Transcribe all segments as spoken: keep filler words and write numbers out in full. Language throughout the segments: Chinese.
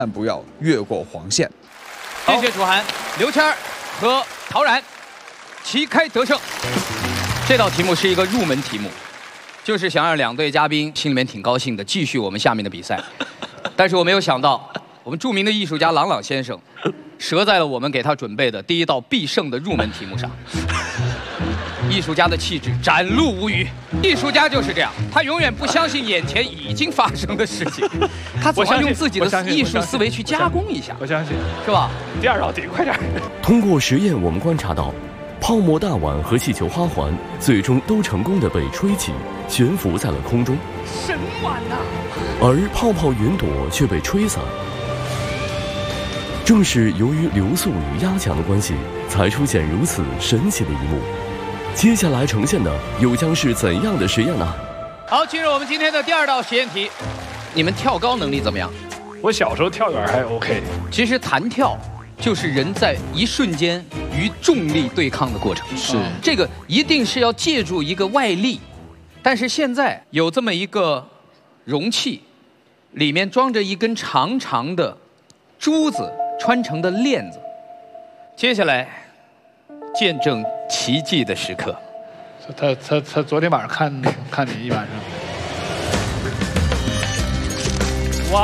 但不要越过黄线。 谢谢楚涵、刘谦儿和陶然旗开得胜。这道题目是一个入门题目，就是想让两队嘉宾心里面挺高兴的，继续我们下面的比赛。但是我没有想到，我们著名的艺术家郎朗先生，折在了我们给他准备的第一道必胜的入门题目上。艺术家的气质展露无余，艺术家就是这样，他永远不相信眼前已经发生的事情，他总要用自己的艺术思维去加工一下。 我相信， 是吧？ 第二道题，快点！ 通过实验，我们观察到，泡沫大碗和气球花环最终都成功的被吹起，悬浮在了空中。 神碗呐！ 而泡泡云朵却被吹散。正是由于流速与压强的关系，才出现如此神奇的一幕。接下来呈现的又将是怎样的实验呢？ 好，进入我们今天的第二道实验题。你们跳高能力怎么样？ 我小时候跳远还 OK。 其实弹跳就是人在一瞬间与重力对抗的过程。 是， 这个一定是要借助一个外力，但是现在有这么一个容器，里面装着一根长长的珠子穿成的链子。接下来，见证奇迹的时刻。 他他他昨天晚上看看你一晚上。哇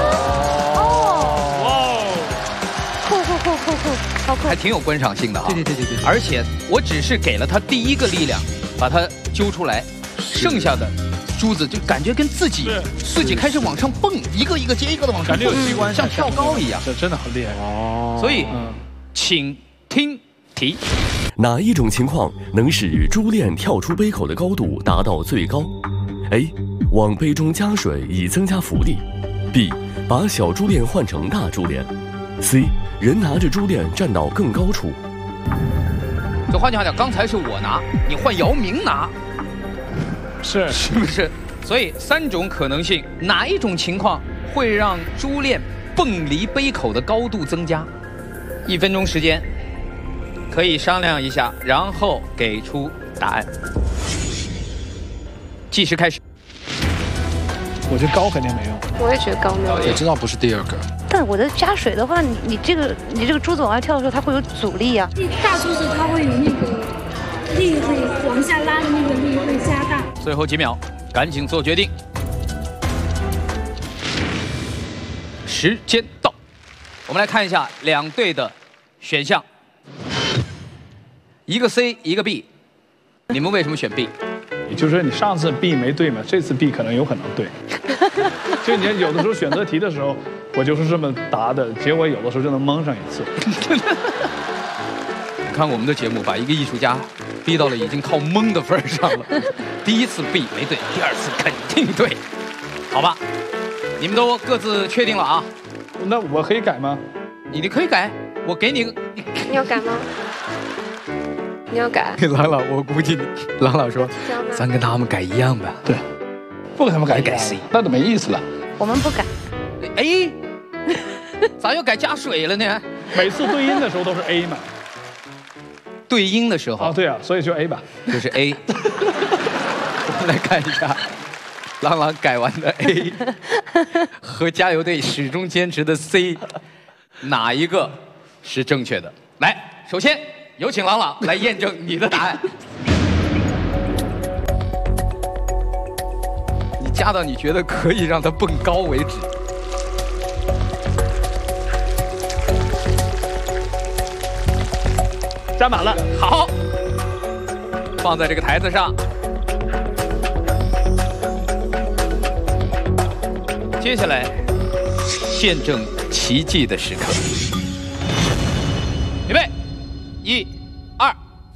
哦！哇！ 酷酷酷酷酷，好酷！ 还挺有观赏性的哈。 对对对对对。 而且我只是给了他第一个力量，把它揪出来，剩下的珠子就感觉跟自己自己开始往上蹦，一个一个接一个的往上蹦， 感觉有机关， 像跳高一样。 这真的很厉害哦。 所以，请听题。 哪一种情况能使珠链跳出杯口的高度达到最高 ？A. 往杯中加水以增加浮力 ；B. 把小珠链换成大珠链 ；C. 人拿着珠链站到更高处。 就换句话讲，刚才是我拿，你换姚明拿， 是是不是？所以三种可能性，哪一种情况会让珠链蹦离杯口的高度增加？一分钟时间。可以商量一下，然后给出答案。计时开始。 我觉得高肯定没用。 我也觉得高没有用。 我知道不是第二个。 但我的加水的话，你你这个你这个珠子往外跳的时候，它会有阻力啊。 大珠子它会有那个力会往下拉的那个力会加大。 最后几秒，赶紧做决定。时间到，我们来看一下两队的选项。一个 C， 一个 B， 你们为什么选 B？ 也就是说，你上次 B 没对嘛，这次 B 可能有可能对。就你有的时候选择题的时候，我就是这么答的，结果有的时候就能蒙上一次。 你看我们的节目，把一个艺术家逼到了已经靠蒙的份上了。第一次 B 没对，第二次肯定对，好吧？你们都各自确定了啊？ 那我可以改吗？ 你你可以改，我给你。 你要改吗？你要改？ 郎朗，我估计郎朗说，咱跟他们改一样吧。 对，不跟他们改改 C， 那就没意思了。 我们不改。 哎，咋又改加水了呢？ 每次对音的时候都是 A 嘛。 对音的时候。 啊，对啊，所以就 A 吧。 就是 A。我们来看一下，郎朗改完的 A 和加油队始终坚持的 C， 哪一个是正确的？来，首先。有请郎朗来验证你的答案。你加到你觉得可以让它蹦高为止。 加满了， 好，放在这个台子上。接下来，见证奇迹的时刻。预备，一。